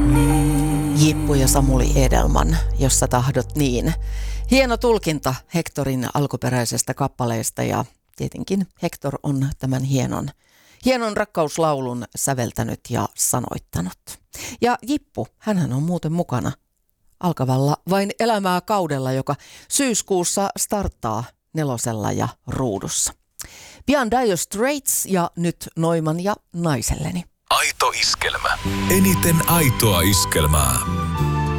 Jippu ja Samuli Edelman, jossa tahdot niin. Hieno tulkinta Hectorin alkuperäisestä kappaleesta ja tietenkin Hector on tämän hienon rakkauslaulun säveltänyt ja sanoittanut. Ja Jippu, hänhän on muuten mukana alkavalla Vain elämää kaudella, joka syyskuussa starttaa 4 ja Ruudussa. Pian Dire Straits ja nyt Noiman ja Naiselleni. Aito iskelmä. Eniten aitoa iskelmää.